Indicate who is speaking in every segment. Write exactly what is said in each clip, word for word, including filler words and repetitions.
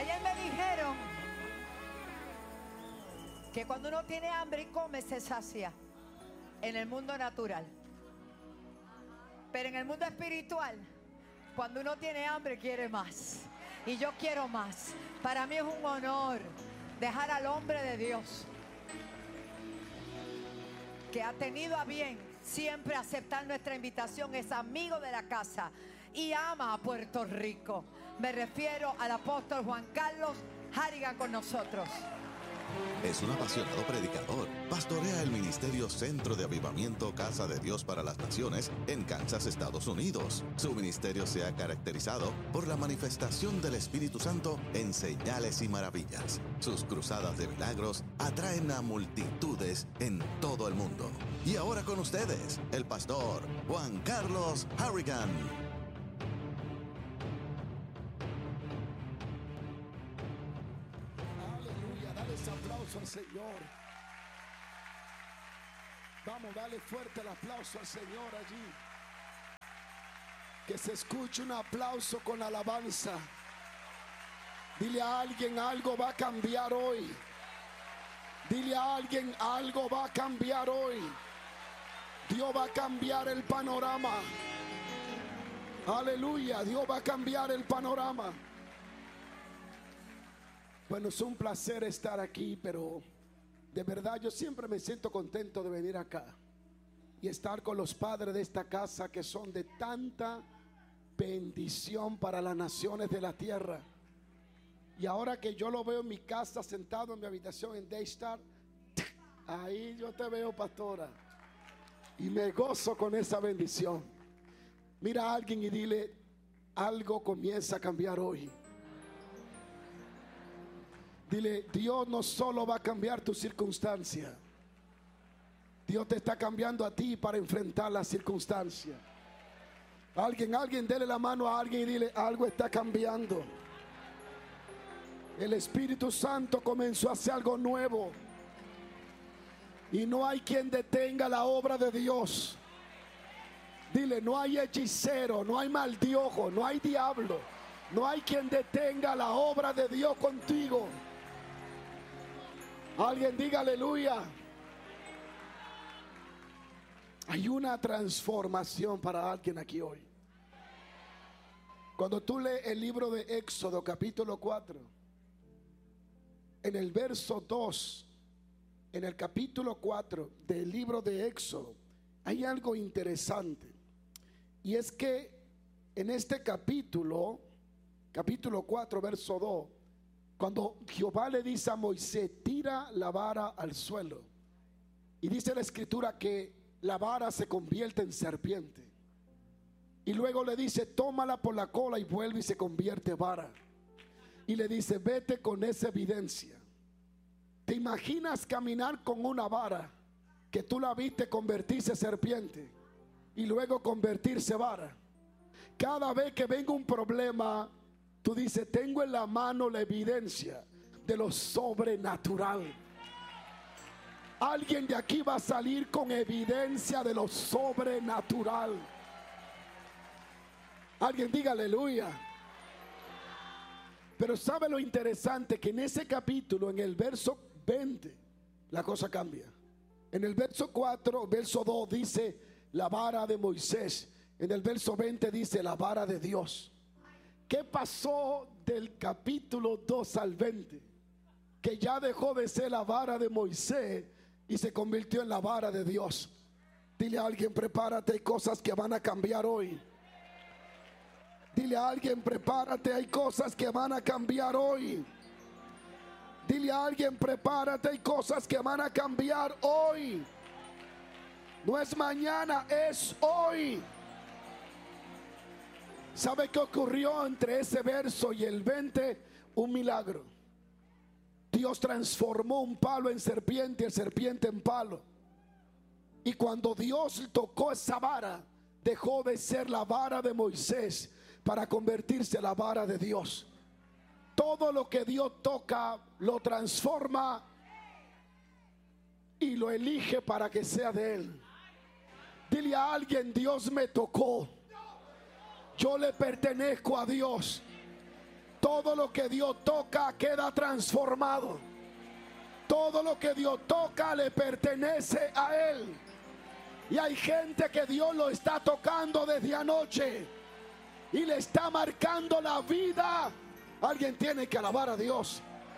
Speaker 1: Ayer me dijeron que cuando uno tiene hambre y come se sacia en el mundo natural. Pero en el mundo espiritual, cuando uno tiene hambre quiere más. Y yo quiero más. Para mí es un honor dejar al hombre de Dios que ha tenido a bien siempre aceptar nuestra invitación, es amigo de la casa y ama a Puerto Rico. Me refiero al apóstol Juan Carlos Harrigan con nosotros.
Speaker 2: Es un apasionado predicador. Pastorea el ministerio Centro de Avivamiento Casa de Dios para las Naciones en Kansas, Estados Unidos. Su ministerio se ha caracterizado por la manifestación del Espíritu Santo en señales y maravillas. Sus cruzadas de milagros atraen a multitudes en todo el mundo. Y ahora con ustedes, el pastor Juan Carlos Harrigan.
Speaker 3: Aplauso al Señor. Vamos, dale fuerte el aplauso al Señor allí. Que se escuche un aplauso con alabanza. Dile a alguien, algo va a cambiar hoy. Dile a alguien, algo va a cambiar hoy. Dios va a cambiar el panorama. Aleluya, Dios va a cambiar el panorama. Bueno, es un placer estar aquí, pero de verdad yo siempre me siento contento de venir acá y estar con los padres de esta casa que son de tanta bendición para las naciones de la tierra. Y ahora que yo lo veo en mi casa, sentado en mi habitación en Daystar, ahí yo te veo, pastora, y me gozo con esa bendición. Mira a alguien y dile, algo comienza a cambiar hoy. Dile, Dios no solo va a cambiar tu circunstancia, Dios te está cambiando a ti para enfrentar la circunstancia. Alguien, alguien, dele la mano a alguien y dile, algo está cambiando. El Espíritu Santo comenzó a hacer algo nuevo. Y no hay quien detenga la obra de Dios. Dile, no hay hechicero, no hay maldiojo, no hay diablo. No hay quien detenga la obra de Dios contigo. Alguien diga aleluya. Hay una transformación para alguien aquí hoy. Cuando tú lees el libro de Éxodo capítulo cuatro, en el verso dos, en el capítulo cuatro del libro de Éxodo, hay algo interesante. Y es que en este capítulo, capítulo cuatro, verso dos, cuando Jehová le dice a Moisés, tira la vara al suelo, y dice la escritura que la vara se convierte en serpiente, y luego le dice, tómala por la cola y vuelve y se convierte en vara, y le dice, vete con esa evidencia. ¿Te imaginas caminar con una vara que tú la viste convertirse en serpiente y luego convertirse en vara? Cada vez que venga un problema, tú dices, tengo en la mano la evidencia de lo sobrenatural. Alguien de aquí va a salir con evidencia de lo sobrenatural. Alguien diga aleluya. Pero ¿sabe lo interesante? Que en ese capítulo, en el verso veinte, la cosa cambia. En el verso cuatro, verso dos dice la vara de Moisés. En el verso veinte dice la vara de Dios. ¿Qué pasó del capítulo dos al veinte? Que ya dejó de ser la vara de Moisés y se convirtió en la vara de Dios. Dile a alguien, prepárate, hay cosas que van a cambiar hoy. Dile a alguien, prepárate, hay cosas que van a cambiar hoy. Dile a alguien, prepárate, hay cosas que van a cambiar hoy. No es mañana, es hoy. ¿Sabe qué ocurrió entre ese verso y el veinte? Un milagro. Dios transformó un palo en serpiente y el serpiente en palo. Y cuando Dios tocó esa vara, dejó de ser la vara de Moisés para convertirse en la vara de Dios. Todo lo que Dios toca lo transforma y lo elige para que sea de Él. Dile a alguien, Dios me tocó. Yo le pertenezco a Dios. Todo lo que Dios toca queda transformado. Todo lo que Dios toca le pertenece a Él. Y hay gente que Dios lo está tocando desde anoche y le está marcando la vida. Alguien tiene que alabar a Dios.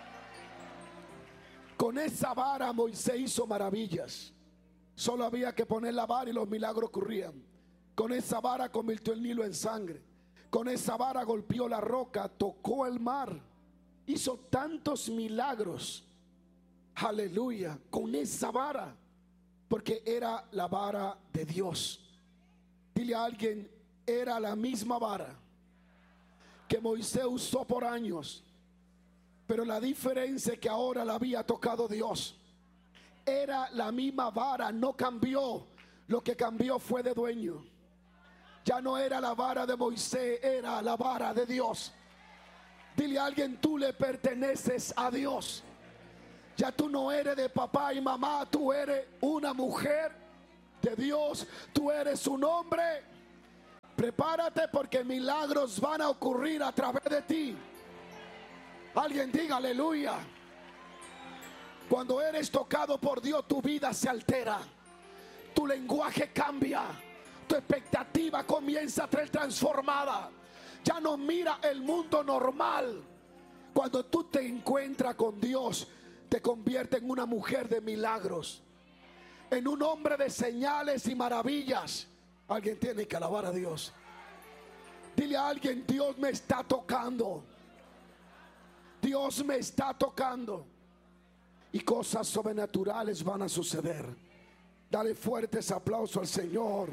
Speaker 3: Con esa vara Moisés hizo maravillas. Solo había que poner la vara y los milagros ocurrían. Con esa vara convirtió el Nilo en sangre. Con esa vara golpeó la roca, tocó el mar. Hizo tantos milagros. Aleluya. Con esa vara. Porque era la vara de Dios. Dile a alguien, era la misma vara que Moisés usó por años. Pero la diferencia es que ahora la había tocado Dios. Era la misma vara, no cambió. Lo que cambió fue de dueño. Ya no era la vara de Moisés, era la vara de Dios. Dile a alguien, tú le perteneces a Dios. Ya tú no eres de papá y mamá, tú eres una mujer de Dios. Tú eres un hombre. Prepárate porque milagros van a ocurrir a través de ti. Alguien diga aleluya. Cuando eres tocado por Dios, tu vida se altera. Tu lenguaje cambia. Tu expectativa comienza a ser transformada. Ya no mira el mundo normal. Cuando tú te encuentras con Dios, te convierte en una mujer de milagros, en un hombre de señales y maravillas. Alguien tiene que alabar a Dios. Dile a alguien, Dios me está tocando. Dios me está tocando. Y cosas sobrenaturales van a suceder. Dale fuertes aplausos al Señor.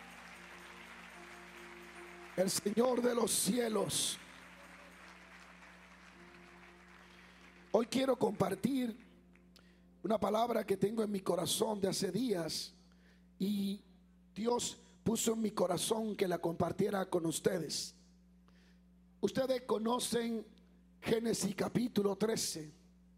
Speaker 3: El Señor de los cielos. Hoy quiero compartir una palabra que tengo en mi corazón de hace días. Y Dios puso en mi corazón que la compartiera con ustedes. Ustedes conocen Génesis capítulo trece.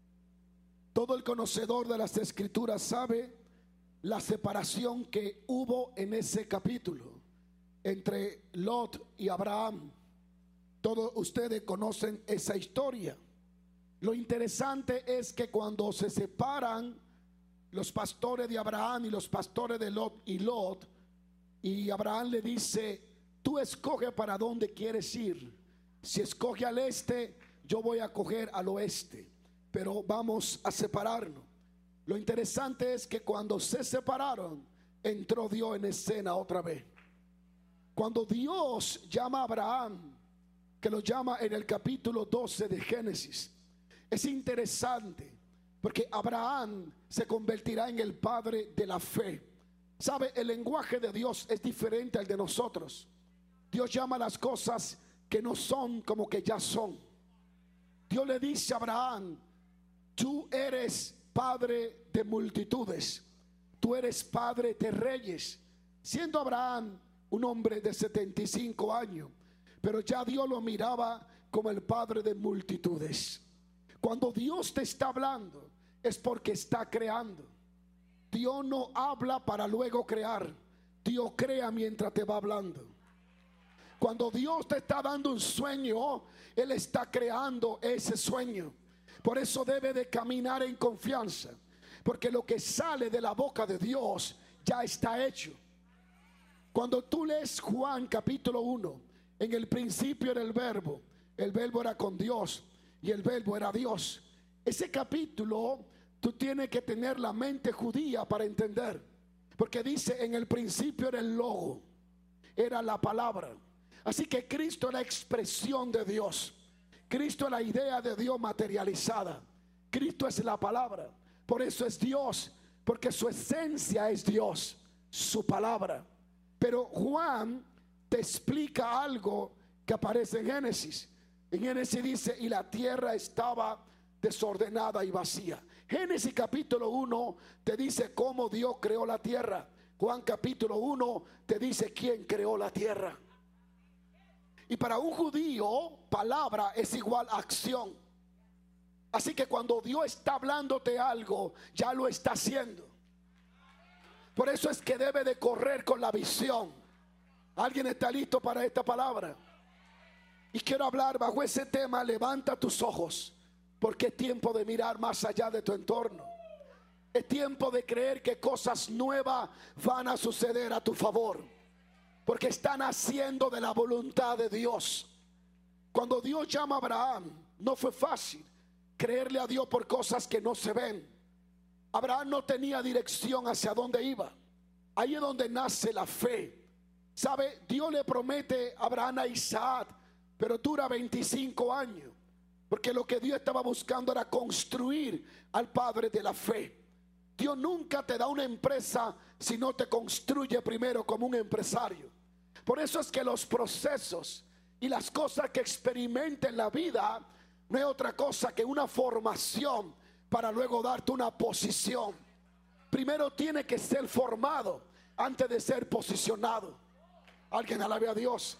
Speaker 3: Todo el conocedor de las escrituras sabe la separación que hubo en ese capítulo entre Lot y Abraham. Todos ustedes conocen esa historia. Lo interesante es que cuando se separan los pastores de Abraham y los pastores de Lot y Lot, y Abraham le dice, tú escoge para dónde quieres ir. Si escoge al este, yo voy a coger al oeste, pero vamos a separarnos. Lo interesante es que cuando se separaron, entró Dios en escena otra vez. Cuando Dios llama a Abraham, que lo llama en el capítulo doce de Génesis, es interesante porque Abraham se convertirá en el padre de la fe. ¿Sabe? El lenguaje de Dios es diferente al de nosotros. Dios llama las cosas que no son como que ya son. Dios le dice a Abraham, tú eres padre de multitudes, tú eres padre de reyes. Siendo Abraham un hombre de setenta y cinco años, pero ya Dios lo miraba como el padre de multitudes. Cuando Dios te está hablando es porque está creando. Dios no habla para luego crear. Dios crea mientras te va hablando. Cuando Dios te está dando un sueño, Él está creando ese sueño. Por eso debe de caminar en confianza, porque lo que sale de la boca de Dios ya está hecho. Cuando tú lees Juan capítulo uno, en el principio era el verbo, el verbo era con Dios y el verbo era Dios. Ese capítulo tú tienes que tener la mente judía para entender, porque dice en el principio era el logo, era la palabra. Así que Cristo es la expresión de Dios. Cristo es la idea de Dios materializada. Cristo es la palabra. Por eso es Dios, porque su esencia es Dios, su palabra. Pero Juan te explica algo que aparece en Génesis. En Génesis dice, y la tierra estaba desordenada y vacía. Génesis capítulo uno te dice cómo Dios creó la tierra. Juan capítulo uno te dice quién creó la tierra. Y para un judío, palabra es igual a acción. Así que cuando Dios está hablándote algo, ya lo está haciendo. Por eso es que debe de correr con la visión. ¿Alguien está listo para esta palabra? Y quiero hablar bajo ese tema. Levanta tus ojos, porque es tiempo de mirar más allá de tu entorno. Es tiempo de creer que cosas nuevas van a suceder a tu favor, porque están haciendo de la voluntad de Dios. Cuando Dios llama a Abraham, no fue fácil creerle a Dios por cosas que no se ven. Abraham no tenía dirección hacia dónde iba. Ahí es donde nace la fe. ¿Sabe? Dios le promete a Abraham a Isaac, pero dura veinticinco años, porque lo que Dios estaba buscando era construir al padre de la fe. Dios nunca te da una empresa si no te construye primero como un empresario. Por eso es que los procesos y las cosas que experimenta en la vida no es otra cosa que una formación para luego darte una posición. Primero tiene que ser formado antes de ser posicionado. Alguien alabe a Dios.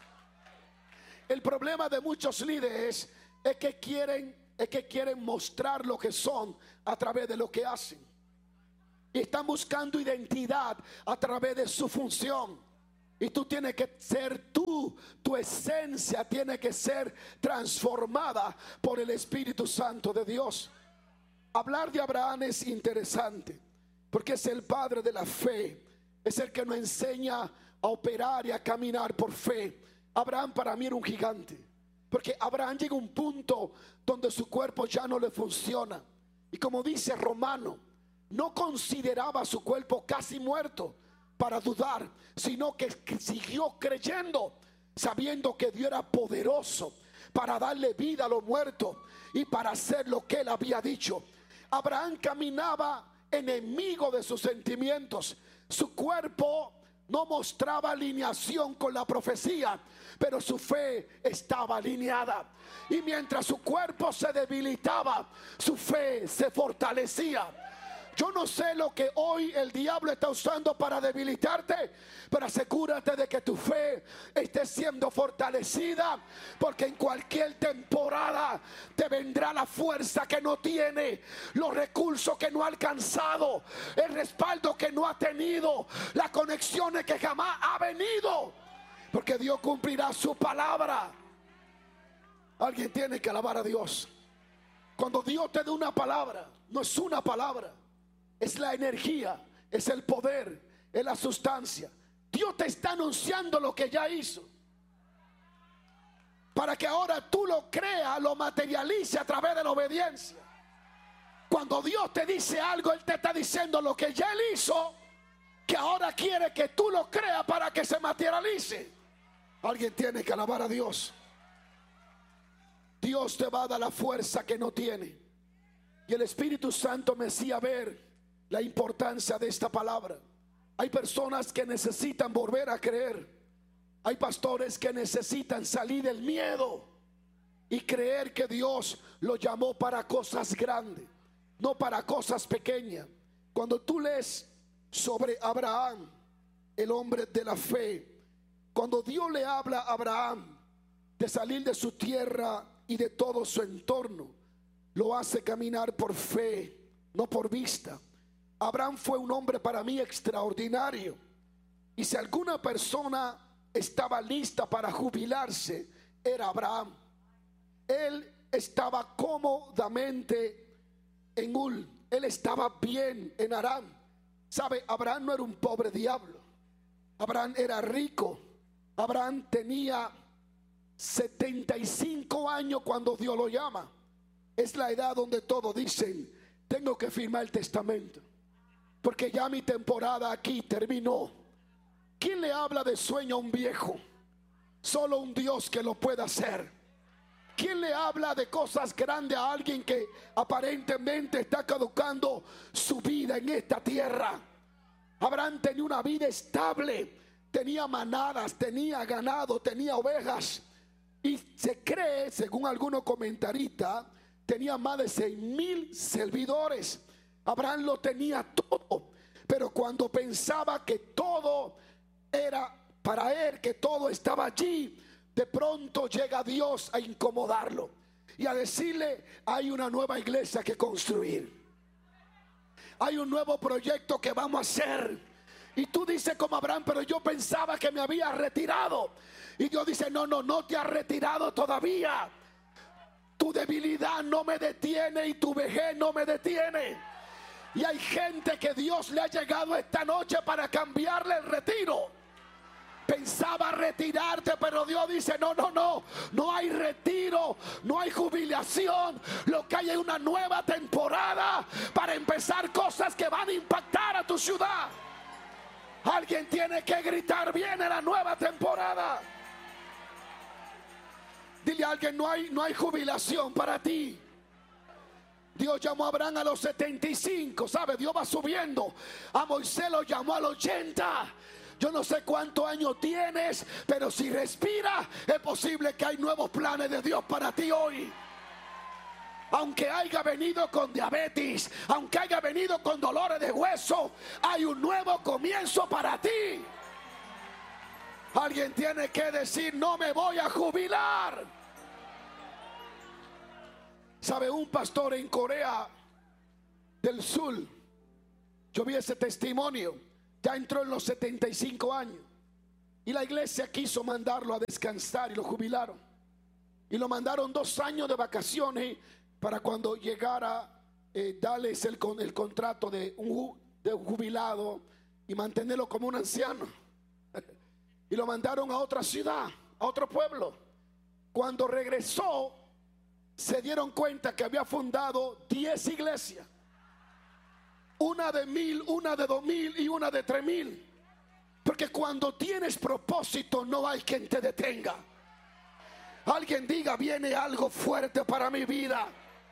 Speaker 3: El problema de muchos líderes es que quieren, es que quieren mostrar lo que son a través de lo que hacen. Y están buscando identidad a través de su función. Y tú tienes que ser tú, tu esencia tiene que ser transformada por el Espíritu Santo de Dios. Hablar de Abraham es interesante, porque es el padre de la fe. Es el que nos enseña a operar y a caminar por fe. Abraham para mí era un gigante, porque Abraham llega a un punto donde su cuerpo ya no le funciona. Y como dice Romano, no consideraba su cuerpo casi muerto para dudar, sino que siguió creyendo, sabiendo que Dios era poderoso para darle vida a los muertos y para hacer lo que él había dicho. Abraham caminaba enemigo de sus sentimientos. Su cuerpo no mostraba alineación con la profecía, pero su fe estaba alineada. Y mientras su cuerpo se debilitaba, su fe se fortalecía. Yo no sé lo que hoy el diablo está usando para debilitarte, pero asegúrate de que tu fe esté siendo fortalecida, porque en cualquier temporada te vendrá la fuerza que no tiene, los recursos que no ha alcanzado, el respaldo que no ha tenido, las conexiones que jamás ha venido, porque Dios cumplirá su palabra. Alguien tiene que alabar a Dios. Cuando Dios te da una palabra, no es una palabra, es la energía, es el poder, es la sustancia. Dios te está anunciando lo que ya hizo, para que ahora tú lo creas, lo materialice a través de la obediencia. Cuando Dios te dice algo, Él te está diciendo lo que ya Él hizo, que ahora quiere que tú lo creas para que se materialice. Alguien tiene que alabar a Dios. Dios te va a dar la fuerza que no tiene. Y el Espíritu Santo me hacía ver la importancia de esta palabra. Hay personas que necesitan volver a creer. Hay pastores que necesitan salir del miedo y creer que Dios lo llamó para cosas grandes, no para cosas pequeñas. Cuando tú lees sobre Abraham, el hombre de la fe, cuando Dios le habla a Abraham de salir de su tierra y de todo su entorno, lo hace caminar por fe, no por vista. Abraham fue un hombre para mí extraordinario. Y si alguna persona estaba lista para jubilarse, era Abraham. Él estaba cómodamente en Ur. Él estaba bien en Aram. ¿Sabe? Abraham no era un pobre diablo. Abraham era rico. Abraham tenía setenta y cinco años cuando Dios lo llama. Es la edad donde todos dicen: tengo que firmar el testamento, porque ya mi temporada aquí terminó. ¿Quién le habla de sueño a un viejo? Solo un Dios que lo puede hacer. ¿Quién le habla de cosas grandes a alguien que aparentemente está caducando su vida en esta tierra? Abraham tenía una vida estable, tenía manadas, tenía ganado, tenía ovejas, y se cree, según algunos comentaristas, tenía más de seis mil servidores. Abraham lo tenía todo, pero cuando pensaba que todo era para él, que todo estaba allí, de pronto llega Dios a incomodarlo y a decirle: hay una nueva iglesia que construir, hay un nuevo proyecto que vamos a hacer, Y tú dices como Abraham, pero yo pensaba que me había retirado. Y Dios dice, no, no, no te has retirado todavía. Tu debilidad no me detiene y tu vejez no me detiene. Y hay gente que Dios le ha llegado esta noche para cambiarle el retiro. Pensaba retirarte, pero Dios dice, no, no, no, no hay retiro, no hay jubilación. Lo que hay es una nueva temporada para empezar cosas que van a impactar a tu ciudad. Alguien tiene que gritar, viene la nueva temporada. Dile a alguien, no hay, no hay jubilación para ti. Dios llamó a Abraham a los setenta y cinco, ¿sabe? Dios va subiendo. A Moisés lo llamó a los ochenta. Yo no sé cuántos años tienes, pero si respiras, es posible que hay nuevos planes de Dios para ti hoy. Aunque haya venido con diabetes, aunque haya venido con dolores de hueso, hay un nuevo comienzo para ti. Alguien tiene que decir, no me voy a jubilar. ¿Sabe? Un pastor en Corea del Sur, yo vi ese testimonio. Ya entró en los setenta y cinco años. Y la iglesia quiso mandarlo a descansar y lo jubilaron. Y lo mandaron dos años de vacaciones para cuando llegara eh, darles el, el contrato de un, de un jubilado y mantenerlo como un anciano. Y lo mandaron a otra ciudad, a otro pueblo. Cuando regresó, se dieron cuenta que había fundado diez iglesias. Una de mil, una de dos mil y una de tres mil. Porque cuando tienes propósito no hay quien te detenga. Alguien diga, viene algo fuerte para mi vida.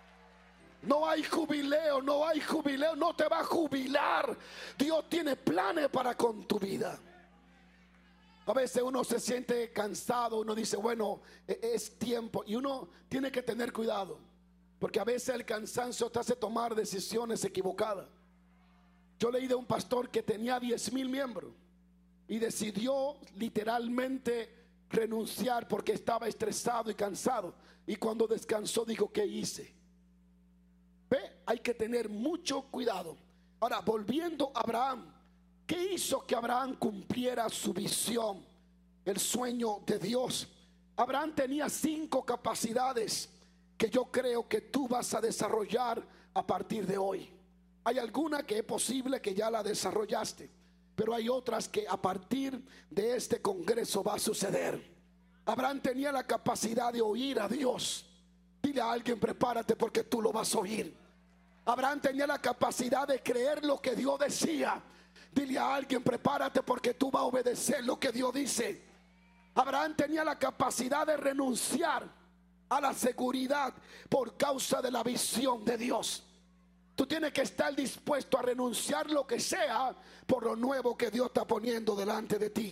Speaker 3: No hay jubileo, no hay jubileo, no te va a jubilar. Dios tiene planes para con tu vida. A veces uno se siente cansado, uno dice, bueno, es tiempo. Y uno tiene que tener cuidado. Porque a veces el cansancio te hace tomar decisiones equivocadas. Yo leí de un pastor que tenía diez mil miembros y decidió literalmente renunciar porque estaba estresado y cansado. Y cuando descansó dijo, ¿qué hice? Ve, hay que tener mucho cuidado. Ahora, volviendo a Abraham, ¿qué hizo que Abraham cumpliera su visión, el sueño de Dios? Abraham tenía cinco capacidades que yo creo que tú vas a desarrollar a partir de hoy. Hay alguna que es posible que ya la desarrollaste, pero hay otras que a partir de este congreso va a suceder. Abraham tenía la capacidad de oír a Dios. Dile a alguien, prepárate porque tú lo vas a oír. Abraham tenía la capacidad de creer lo que Dios decía. Dile a alguien, prepárate porque tú vas a obedecer lo que Dios dice. Abraham tenía la capacidad de renunciar a la seguridad por causa de la visión de Dios. Tú tienes que estar dispuesto a renunciar lo que sea por lo nuevo que Dios está poniendo delante de ti.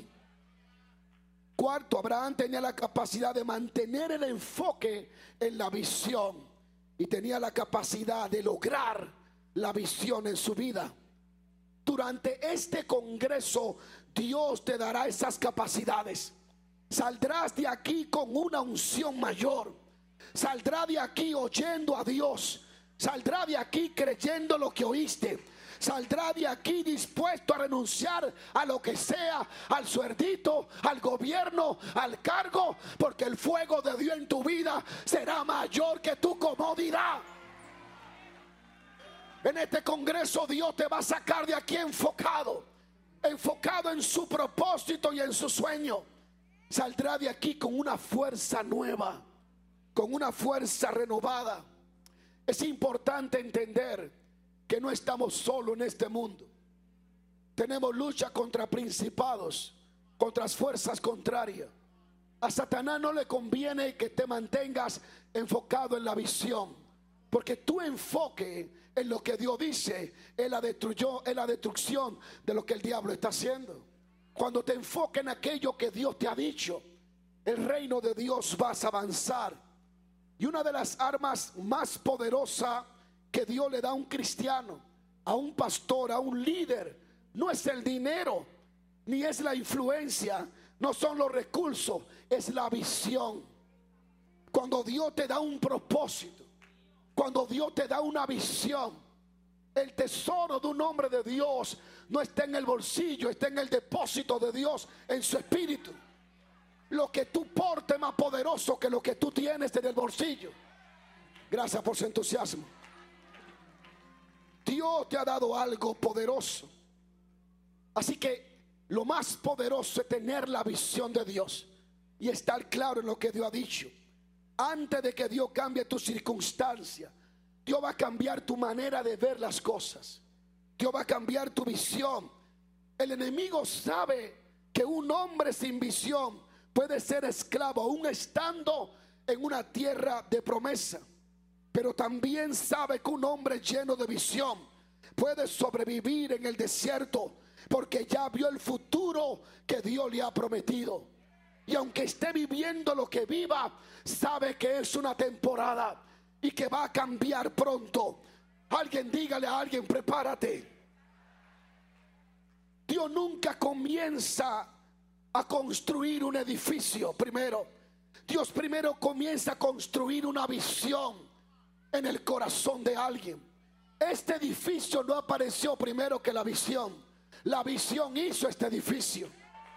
Speaker 3: Cuarto, Abraham tenía la capacidad de mantener el enfoque en la visión y tenía la capacidad de lograr la visión en su vida. Durante este congreso Dios te dará esas capacidades. Saldrás de aquí con una unción mayor. Saldrás de aquí oyendo a Dios. Saldrá de aquí creyendo lo que oíste. Saldrá de aquí dispuesto a renunciar a lo que sea, al sueldito, al gobierno, al cargo, porque el fuego de Dios en tu vida será mayor que tu comodidad. En este congreso Dios te va a sacar de aquí enfocado, enfocado en su propósito y en su sueño. Saldrá de aquí con una fuerza nueva, con una fuerza renovada. Es importante entender que no estamos solos en este mundo. Tenemos lucha contra principados, contra fuerzas contrarias. A Satanás no le conviene que te mantengas enfocado en la visión, porque tu enfoque en lo que Dios dice es la, destruyó, es la destrucción de lo que el diablo está haciendo. Cuando te enfoques en aquello que Dios te ha dicho, el reino de Dios vas a avanzar. Y una de las armas más poderosas que Dios le da a un cristiano, a un pastor, a un líder, no es el dinero, ni es la influencia, no son los recursos, es la visión. Cuando Dios te da un propósito, cuando Dios te da una visión, El tesoro de un hombre de Dios no está en el bolsillo, está en el depósito de Dios, en su espíritu. Lo que tú portes es más poderoso que lo que tú tienes en el bolsillo. Gracias por su entusiasmo. Dios te ha dado algo poderoso. Así que lo más poderoso es tener la visión de Dios y estar claro en lo que Dios ha dicho. Antes de que Dios cambie tu circunstancia, Dios va a cambiar tu manera de ver las cosas. Dios va a cambiar tu visión. El enemigo sabe que un hombre sin visión puede ser esclavo aún estando en una tierra de promesa. Pero también sabe que un hombre lleno de visión puede sobrevivir en el desierto, porque ya vio el futuro que Dios le ha prometido. Y aunque esté viviendo lo que viva, sabe que es una temporada y que va a cambiar pronto. Alguien dígale a alguien: prepárate. Dios nunca comienza a construir un edificio primero. Dios primero comienza a construir una visión en el corazón de alguien. Este edificio no apareció primero que la visión. La visión hizo este edificio.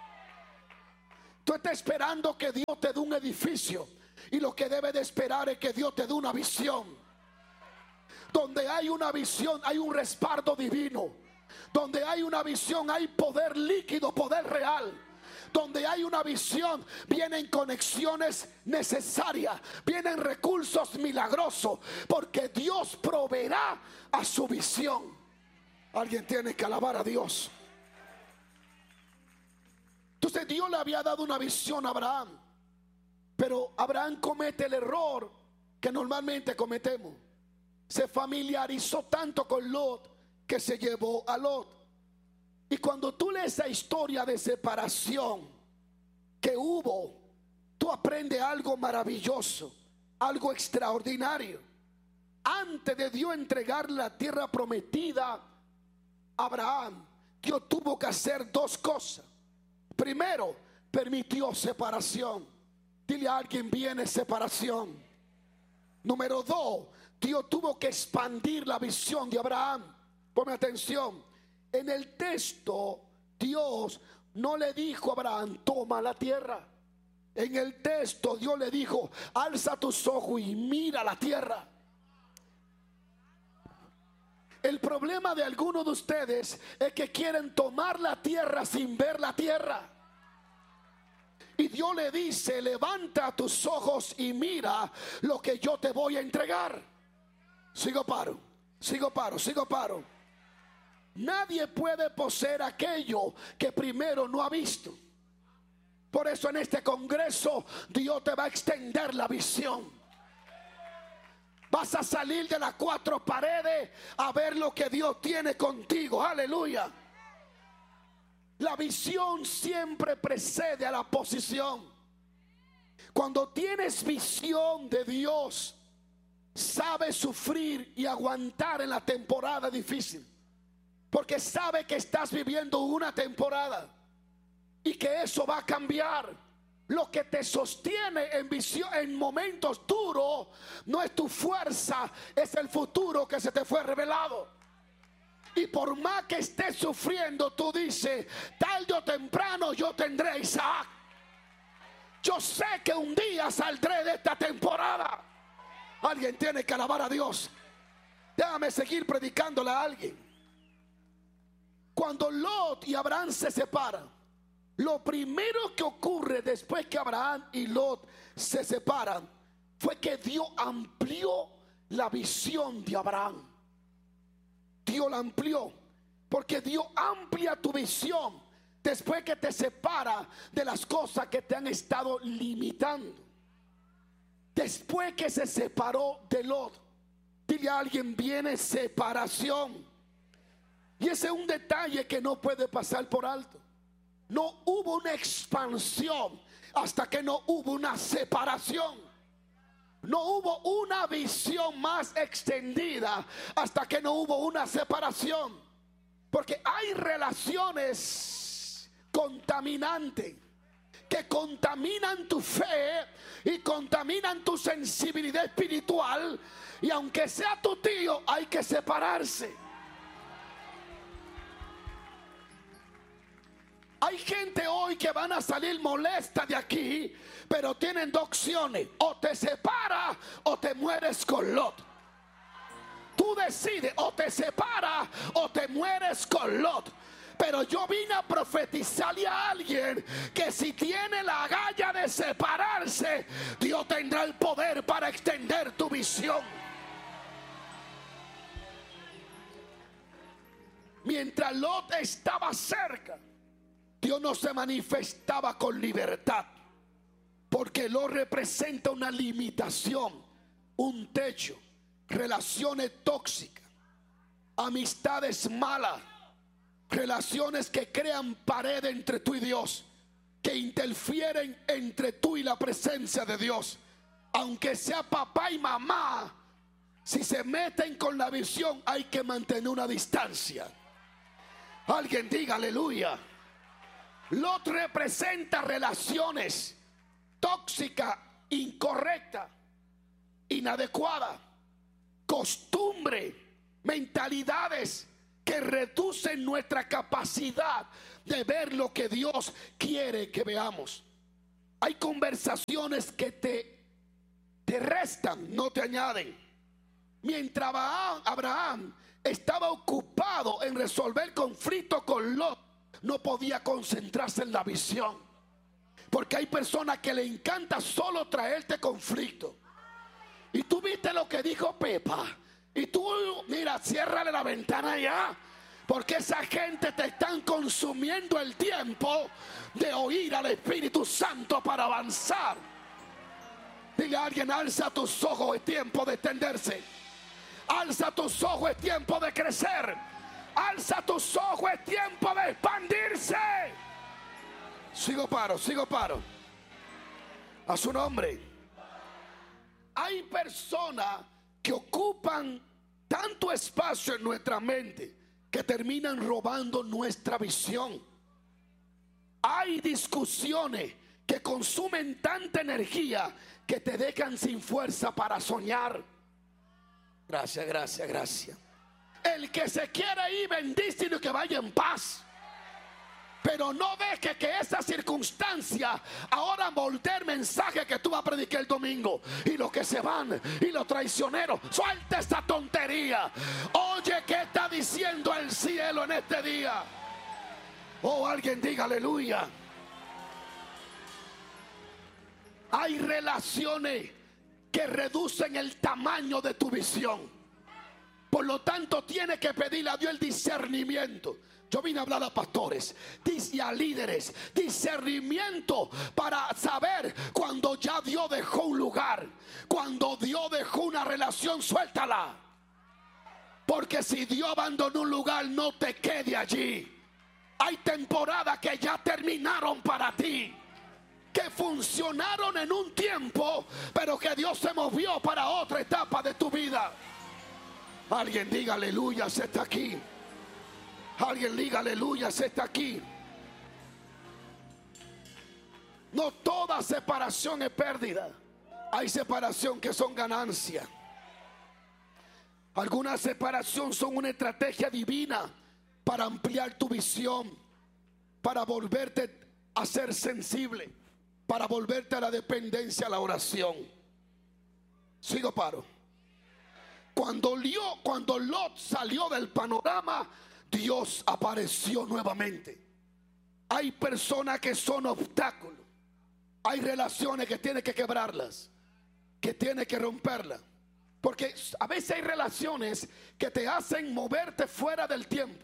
Speaker 3: Tú estás esperando que Dios te dé un edificio, y lo que debe de esperar es que Dios te dé una visión. Donde hay una visión hay un respaldo divino. Donde hay una visión hay poder líquido, poder real. Donde hay una visión vienen conexiones necesarias, vienen recursos milagrosos, porque Dios proveerá a su visión. Alguien tiene que alabar a Dios. Entonces Dios le había dado una visión a Abraham, pero Abraham comete el error que normalmente cometemos. Se familiarizó tanto con Lot que se llevó a Lot. Y cuando tú lees esa historia de separación que hubo, tú aprendes algo maravilloso, algo extraordinario. Antes de Dios entregar la tierra prometida a Abraham, Dios tuvo que hacer dos cosas. Primero, permitió separación. Dile a alguien: viene separación. Número dos, Dios tuvo que expandir la visión de Abraham. Ponme atención. En el texto, Dios no le dijo a Abraham: toma la tierra. En el texto, Dios le dijo: alza tus ojos y mira la tierra. El problema de algunos de ustedes es que quieren tomar la tierra sin ver la tierra. Y Dios le dice: levanta tus ojos y mira lo que yo te voy a entregar. Sigo paro, sigo paro, sigo paro. Nadie puede poseer aquello que primero no ha visto. Por eso en este congreso Dios te va a extender la visión. Vas a salir de las cuatro paredes a ver lo que Dios tiene contigo. Aleluya. La visión siempre precede a la posición. Cuando tienes visión de Dios, sabes sufrir y aguantar en la temporada difícil. Porque sabe que estás viviendo una temporada y que eso va a cambiar. Lo que te sostiene en visión, en momentos duros, no es tu fuerza, es el futuro que se te fue revelado. Y por más que estés sufriendo, tú dices: tarde o temprano yo tendré a Isaac. Yo sé que un día saldré de esta temporada. Alguien tiene que alabar a Dios. Déjame seguir predicándole a alguien. Cuando Lot y Abraham se separan, lo primero que ocurre después que Abraham y Lot se separan fue que Dios amplió la visión de Abraham. Dios la amplió, porque Dios amplia tu visión después que te separa de las cosas que te han estado limitando. Después que se separó de Lot, dile a alguien: viene separación. Y ese es un detalle que no puede pasar por alto. No hubo una expansión hasta que no hubo una separación. No hubo una visión más extendida hasta que no hubo una separación. Porque hay relaciones contaminantes que contaminan tu fe y contaminan tu sensibilidad espiritual. Y aunque sea tu tío, hay que separarse. Hay gente hoy que van a salir molesta de aquí, pero tienen dos opciones: o te separas o te mueres con Lot. Tú decides, o te separas o te mueres con Lot. Pero yo vine a profetizarle a alguien que si tiene la agalla de separarse, Dios tendrá el poder para extender tu visión. Mientras Lot estaba cerca, Dios no se manifestaba con libertad, porque Lot representa una limitación, un techo, relaciones tóxicas, amistades malas, relaciones que crean pared entre tú y Dios, que interfieren entre tú y la presencia de Dios. Aunque sea papá y mamá, si se meten con la visión, hay que mantener una distancia. Alguien diga aleluya. Lot representa relaciones tóxicas, incorrectas, inadecuadas, costumbre, mentalidades que reducen nuestra capacidad de ver lo que Dios quiere que veamos. Hay conversaciones que te, te restan, no te añaden. Mientras Abraham, Abraham estaba ocupado en resolver conflicto con Lot, no podía concentrarse en la visión. Porque hay personas que le encanta solo traerte conflicto. Y tú viste lo que dijo Pepa. Y tú, mira, ciérrale la ventana ya. Porque esa gente te están consumiendo el tiempo de oír al Espíritu Santo para avanzar. Dile a alguien: alza tus ojos, es tiempo de extenderse. Alza tus ojos, es tiempo de crecer. Alza tus ojos, es tiempo de expandirse. Sigo paro, sigo paro. A su nombre. Hay personas que ocupan tanto espacio en nuestra mente que terminan robando nuestra visión. Hay discusiones que consumen tanta energía que te dejan sin fuerza para soñar. Gracias, gracias, gracias. El que se quiere ir, bendícelo, que vaya en paz. Pero no deje que esa circunstancia ahora moldee el mensaje que tú vas a predicar el domingo. Y los que se van, y los traicioneros, suelta esa tontería. Oye, ¿qué está diciendo el cielo en este día? Oh, alguien diga aleluya. Hay relaciones que reducen el tamaño de tu visión. Por lo tanto, tiene que pedirle a Dios el discernimiento. Yo vine a hablar a pastores y a líderes. Discernimiento para saber cuando ya Dios dejó un lugar. Cuando Dios dejó una relación, suéltala. Porque si Dios abandonó un lugar, no te quede allí. Hay temporadas que ya terminaron para ti, que funcionaron en un tiempo, pero que Dios se movió para otra etapa de tu vida. Alguien diga aleluya, se está aquí. Alguien diga aleluya, se está aquí. No toda separación es pérdida. Hay separación que son ganancia. Algunas separación son una estrategia divina para ampliar tu visión, para volverte a ser sensible, para volverte a la dependencia, a la oración. Sigo paro. Cuando, Lio, cuando Lot salió del panorama, Dios apareció nuevamente. Hay personas que son obstáculos. Hay relaciones que tiene que quebrarlas, que tiene que romperlas. Porque a veces hay relaciones que te hacen moverte fuera del tiempo.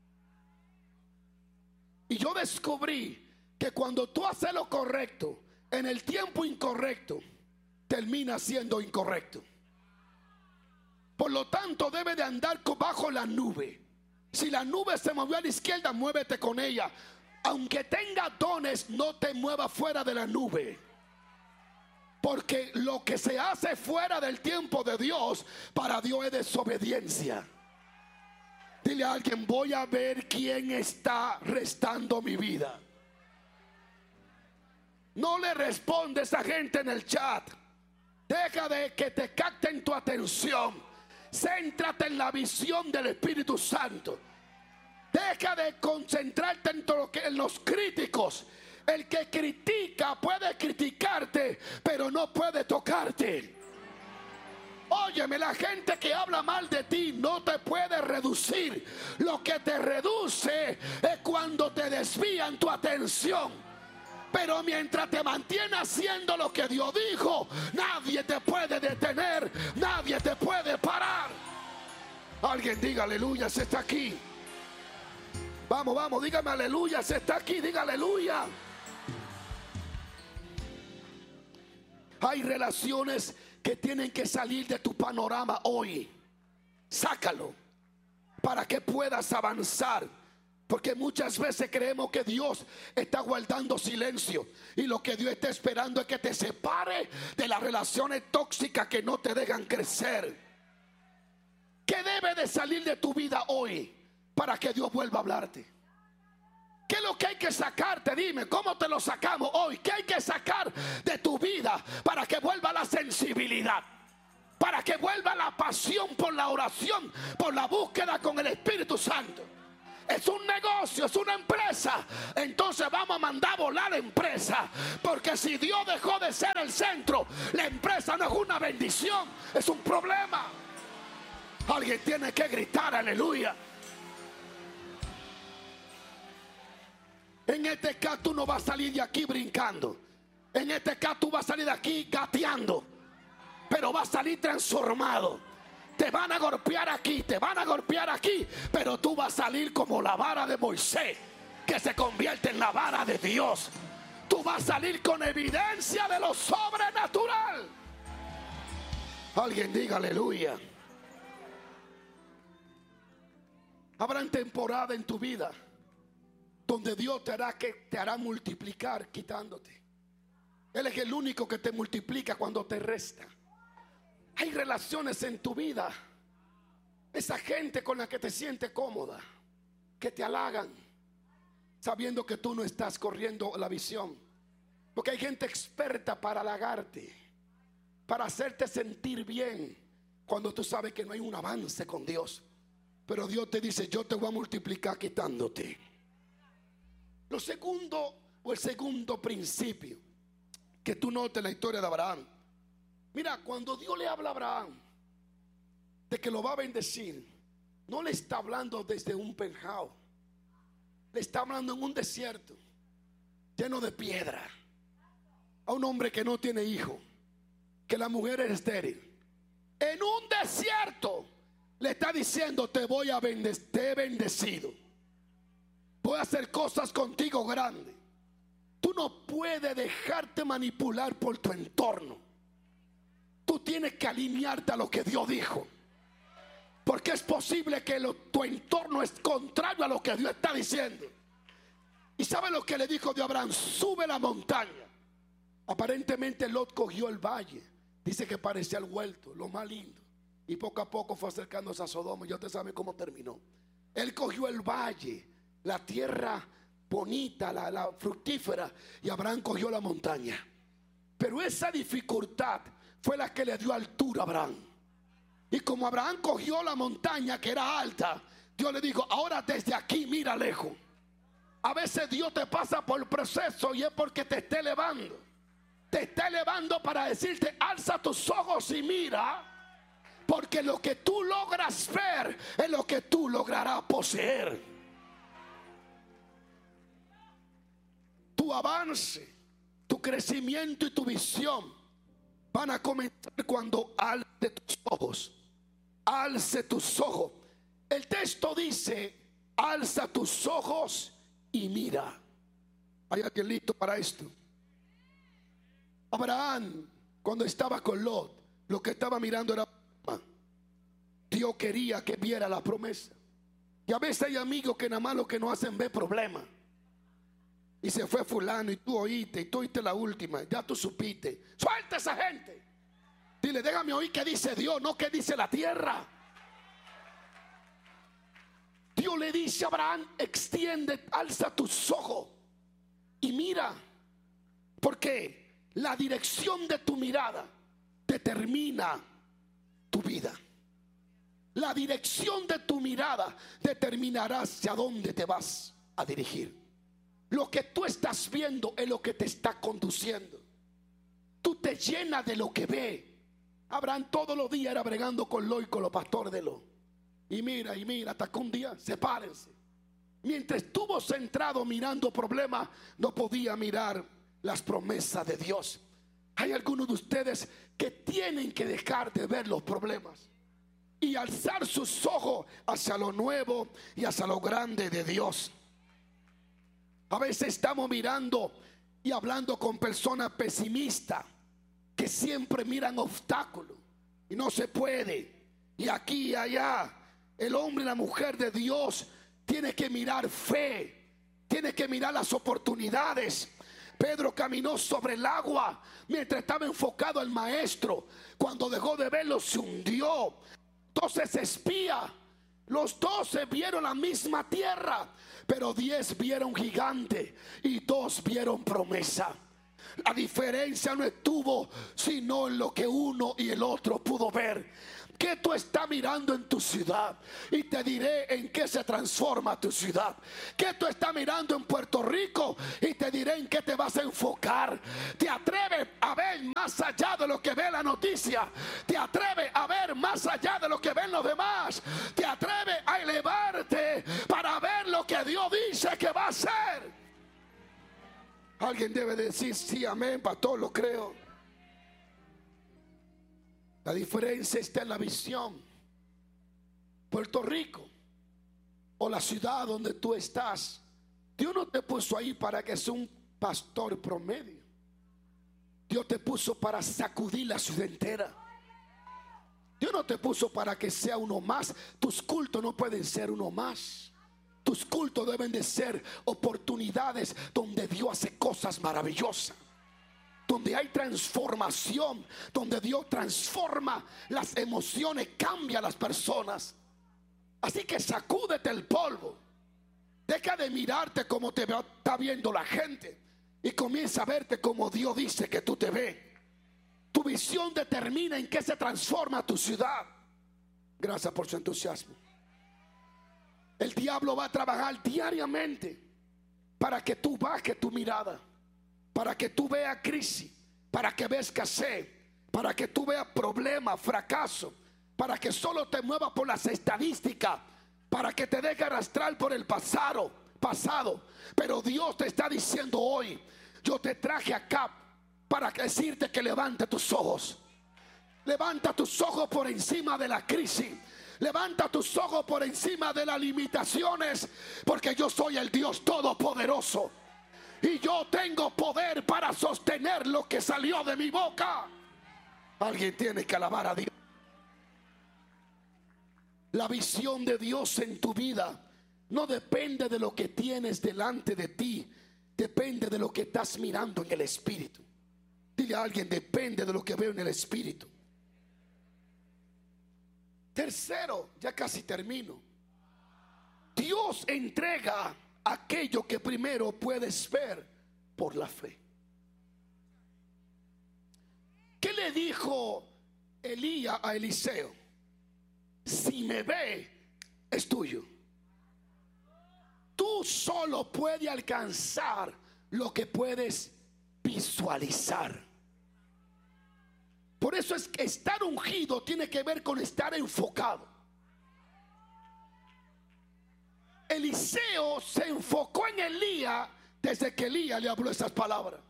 Speaker 3: Y yo descubrí que cuando tú haces lo correcto en el tiempo incorrecto, termina siendo incorrecto. Por lo tanto, debe de andar bajo la nube. Si la nube se movió a la izquierda, muévete con ella. Aunque tenga dones, no te muevas fuera de la nube. Porque lo que se hace fuera del tiempo de Dios, para Dios es desobediencia. Dile a alguien: voy a ver quién está restando mi vida. No le respondes a gente en el chat. Deja de que te capten tu atención. Céntrate en la visión del Espíritu Santo. Deja de concentrarte en, todo lo que, en los críticos. El que critica puede criticarte, pero no puede tocarte. Óyeme, la gente que habla mal de ti no te puede reducir. Lo que te reduce es cuando te desvían tu atención. Pero mientras te mantienes haciendo lo que Dios dijo, nadie te puede detener, nadie te puede parar. Alguien diga aleluya, se está aquí. Vamos, vamos, dígame aleluya, se está aquí, diga aleluya. Hay relaciones que tienen que salir de tu panorama hoy. Sácalo para que puedas avanzar. Porque muchas veces creemos que Dios está guardando silencio, y lo que Dios está esperando es que te separe de las relaciones tóxicas que no te dejan crecer. ¿Qué debe de salir de tu vida hoy para que Dios vuelva a hablarte? ¿Qué es lo que hay que sacarte? Dime, ¿cómo te lo sacamos hoy? ¿Qué hay que sacar de tu vida para que vuelva la sensibilidad? Para que vuelva la pasión por la oración, por la búsqueda con el Espíritu Santo. Es un negocio, es una empresa. Entonces vamos a mandar a volar la empresa. Porque si Dios dejó de ser el centro, la empresa no es una bendición, es un problema. Alguien tiene que gritar aleluya. En este caso tú no vas a salir de aquí brincando. En este caso tú vas a salir de aquí gateando. Pero vas a salir transformado. Te van a golpear aquí, te van a golpear aquí. Pero tú vas a salir como la vara de Moisés, que se convierte en la vara de Dios. Tú vas a salir con evidencia de lo sobrenatural. Alguien diga aleluya. Habrán temporada en tu vida donde Dios te hará, que te hará multiplicar quitándote. Él es el único que te multiplica cuando te resta. Hay relaciones en tu vida, esa gente con la que te sientes cómoda, que te halagan, sabiendo que tú no estás corriendo la visión. Porque hay gente experta para halagarte, para hacerte sentir bien, cuando tú sabes que no hay un avance con Dios. Pero Dios te dice, yo te voy a multiplicar quitándote. Lo segundo, o el segundo principio que tú notes en la historia de Abraham. Mira, cuando Dios le habla a Abraham de que lo va a bendecir, no le está hablando desde un penthouse. Le está hablando en un desierto lleno de piedra, a un hombre que no tiene hijo, que la mujer es estéril. En un desierto le está diciendo, te voy a bendecir, te he bendecido. Voy a hacer cosas contigo grandes. Tú no puedes dejarte manipular por tu entorno. Tú tienes que alinearte a lo que Dios dijo. Porque es posible que lo, tu entorno es contrario a lo que Dios está diciendo. ¿Y sabe lo que le dijo de Abraham? Sube la montaña. Aparentemente Lot cogió el valle. Dice que parecía el huerto, lo más lindo. Y poco a poco fue acercándose a Sodoma. Y usted sabe cómo terminó. Él cogió el valle, la tierra bonita, la, la fructífera, y Abraham cogió la montaña. Pero esa dificultad fue la que le dio altura a Abraham. Y como Abraham cogió la montaña que era alta, Dios le dijo, ahora desde aquí mira lejos. A veces Dios te pasa por el proceso y es porque te está elevando. Te está elevando para decirte, alza tus ojos y mira. Porque lo que tú logras ver es lo que tú lograrás poseer. Tu avance, tu crecimiento y tu visión van a comenzar cuando alce tus ojos. Alce tus ojos. El texto dice, alza tus ojos y mira. ¿Hay alguien listo para esto? Abraham, cuando estaba con Lot, lo que estaba mirando era Dios quería que viera la promesa. Y a veces hay amigos que nada más lo que no hacen ver problemas. Y se fue fulano y tú oíste, y tú oíste la última, ya tú supiste. Suelta a esa gente. Dile, déjame oír qué dice Dios, no qué dice la tierra. Dios le dice a Abraham, extiende, alza tus ojos y mira. Porque la dirección de tu mirada determina tu vida. La dirección de tu mirada determinará hacia dónde te vas a dirigir. Lo que tú estás viendo es lo que te está conduciendo. Tú te llenas de lo que ve. Abraham todos los días era bregando con Lot y con los pastores de Lot. Y mira, y mira, hasta que un día, sepárense. Mientras estuvo centrado mirando problemas, no podía mirar las promesas de Dios. Hay algunos de ustedes que tienen que dejar de ver los problemas y alzar sus ojos hacia lo nuevo y hacia lo grande de Dios. A veces estamos mirando y hablando con personas pesimistas que siempre miran obstáculos y no se puede. Y aquí y allá, el hombre y la mujer de Dios tiene que mirar fe, tiene que mirar las oportunidades. Pedro caminó sobre el agua mientras estaba enfocado al maestro. Cuando dejó de verlo, se hundió. Entonces espía, los doce vieron la misma tierra, pero diez vieron gigante y dos vieron promesa. La diferencia no estuvo sino en lo que uno y el otro pudo ver. ¿Qué tú estás mirando en tu ciudad? Y te diré en qué se transforma tu ciudad. ¿Qué tú estás mirando en Puerto Rico? Y te diré en qué te vas a enfocar. ¿Te atreves a ver más allá de lo que ve la noticia? ¿Te atreves a ver más allá de lo que ven los demás? ¿Te atreves a elevarte para ver lo que Dios dice que va a hacer? Alguien debe decir sí, amén, pastor, lo creo. La diferencia está en la visión. Puerto Rico o la ciudad donde tú estás, Dios no te puso ahí para que seas un pastor promedio. Dios te puso para sacudir la ciudad entera. Dios no te puso para que sea uno más. Tus cultos no pueden ser uno más. Tus cultos deben de ser oportunidades donde Dios hace cosas maravillosas, donde hay transformación, donde Dios transforma las emociones, cambia a las personas. Así que sacúdete el polvo. Deja de mirarte como te está viendo la gente y comienza a verte como Dios dice que tú te ves. Tu visión determina en qué se transforma tu ciudad. Gracias por su entusiasmo. El diablo va a trabajar diariamente para que tú bajes tu mirada, para que tú veas crisis, para que veas escasez, para que tú veas problemas, fracaso, para que solo te muevas por las estadísticas, para que te dejes arrastrar por el pasado, pasado. Pero Dios te está diciendo hoy, yo te traje acá para decirte que levante tus ojos. Levanta tus ojos por encima de la crisis. Levanta tus ojos por encima de las limitaciones, porque yo soy el Dios todopoderoso. Y yo tengo poder para sostener lo que salió de mi boca. Alguien tiene que alabar a Dios. La visión de Dios en tu vida no depende de lo que tienes delante de ti. Depende de lo que estás mirando en el Espíritu. Dile a alguien, depende de lo que veo en el Espíritu. Tercero, ya casi termino. Dios entrega aquello que primero puedes ver por la fe. ¿Qué le dijo Elías a Eliseo? Si me ve, es tuyo. Tú solo puedes alcanzar lo que puedes visualizar. Por eso es que estar ungido tiene que ver con estar enfocado. Eliseo se enfocó en Elías desde que Elías le habló esas palabras.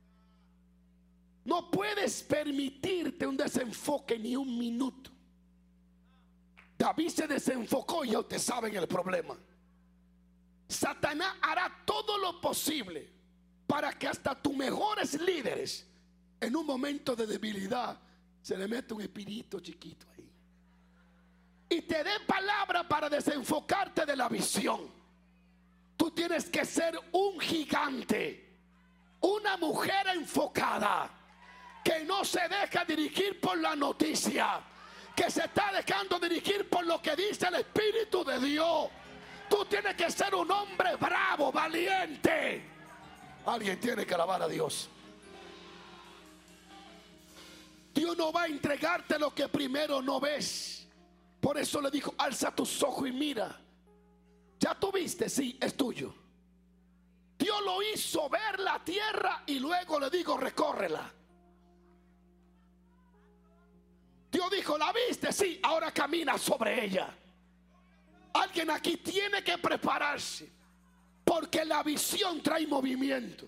Speaker 3: No puedes permitirte un desenfoque ni un minuto. David se desenfocó y ya ustedes saben el problema. Satanás hará todo lo posible para que hasta tus mejores líderes, en un momento de debilidad, se le mete un espíritu chiquito ahí y te dé palabra para desenfocarte de la visión. Tú tienes que ser un gigante, una mujer enfocada, que no se deja dirigir por la noticia, que se está dejando dirigir por lo que dice el Espíritu de Dios. Tú tienes que ser un hombre bravo, valiente. Alguien tiene que alabar a Dios. Dios no va a entregarte lo que primero no ves. Por eso le dijo, alza tus ojos y mira. ¿Ya tuviste? Sí, es tuyo. Dios lo hizo ver la tierra y luego le dijo, recórrela. Dios dijo, ¿la viste? Sí, ahora camina sobre ella. Alguien aquí tiene que prepararse, porque la visión trae movimiento.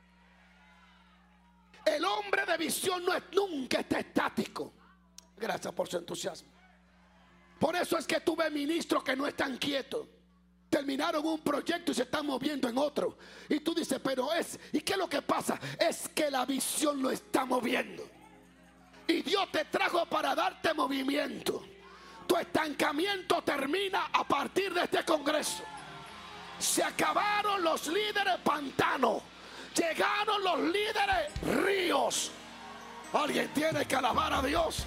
Speaker 3: El hombre de visión no es, nunca está estático. Gracias por su entusiasmo. Por eso es que tú ves ministros que no están quietos. Terminaron un proyecto y se están moviendo en otro. Y tú dices, pero es, ¿y qué es lo que pasa? Es que la visión lo está moviendo. Y Dios te trajo para darte movimiento. Tu estancamiento termina a partir de este congreso. Se acabaron los líderes pantanos. Llegaron los líderes ríos. Alguien tiene que alabar a Dios.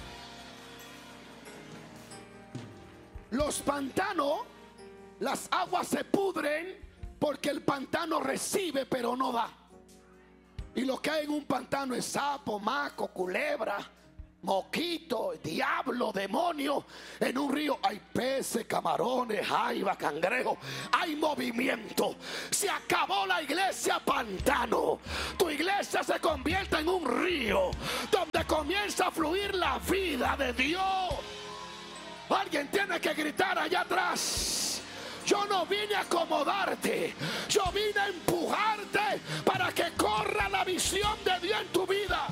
Speaker 3: Los pantanos, las aguas se pudren porque el pantano recibe pero no da. Y lo que hay en un pantano es sapo, maco, culebra, moquito, diablo, demonio. En un río hay peces, camarones, jaiba, cangrejo. Hay movimiento. Se acabó la iglesia pantano. Tu iglesia se convierte en un río donde comienza a fluir la vida de Dios. Alguien tiene que gritar allá atrás. Yo no vine a acomodarte. Yo vine a empujarte para que corra la visión de Dios en tu vida.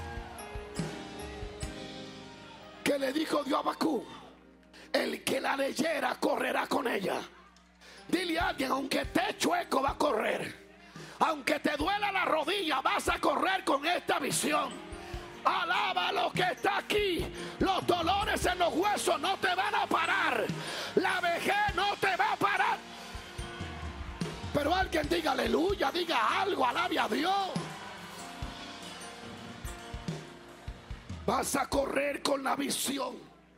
Speaker 3: ¿Qué le dijo Dios a Habacuc? El que la leyera correrá con ella. Dile a alguien, aunque esté chueco va a correr. Aunque te duela la rodilla, vas a correr con esta visión. Alaba lo que está aquí. Los dolores en los huesos no te van a parar. La vejez no te va a parar. Pero alguien diga aleluya, diga algo, alabe a Dios. Vas a correr con la visión.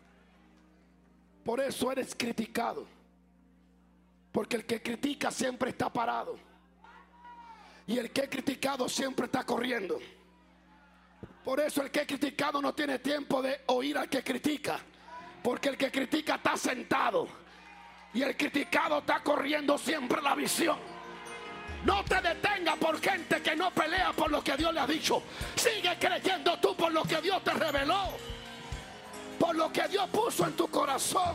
Speaker 3: Por eso eres criticado. Porque el que critica siempre está parado. Y el que es criticado siempre está corriendo. Por eso el que es criticado no tiene tiempo de oír al que critica. Porque el que critica está sentado. Y el criticado está corriendo siempre la visión. No te detengas por gente que no pelea por lo que Dios le ha dicho. Sigue creyendo tú por lo que Dios te reveló. Por lo que Dios puso en tu corazón.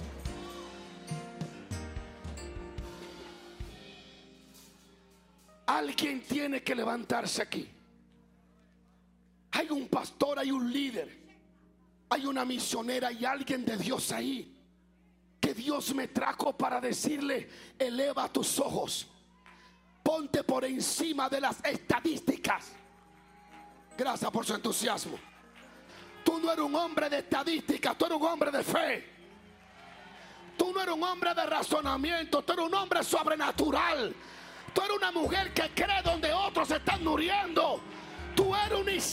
Speaker 3: Alguien tiene que levantarse aquí. Hay un pastor, hay un líder, hay una misionera y alguien de Dios ahí. Que Dios me trajo para decirle, eleva tus ojos. Ponte por encima de las estadísticas. Gracias por su entusiasmo. Tú no eres un hombre de estadísticas, tú eres un hombre de fe. Tú no eres un hombre de razonamiento, tú eres un hombre sobrenatural. Tú eres una mujer que cree donde otros están muriendo. Tú eres un